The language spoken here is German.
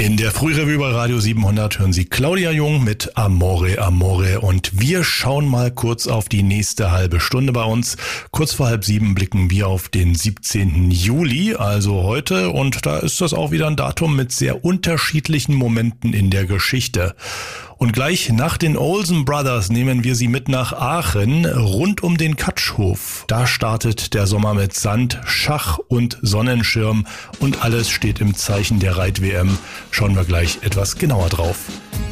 In der Frührevue bei Radio 700 hören Sie Claudia Jung mit Amore, Amore und wir schauen mal kurz auf die nächste halbe Stunde bei uns. Kurz vor 6:30 blicken wir auf den 17. Juli, also heute, und da ist das auch wieder ein Datum mit sehr unterschiedlichen Momenten in der Geschichte. Und gleich nach den Olsen Brothers nehmen wir Sie mit nach Aachen, rund um den Katschhof. Da startet der Sommer mit Sand, Schach und Sonnenschirm und alles steht im Zeichen der Reit-WM. Schauen wir gleich etwas genauer drauf.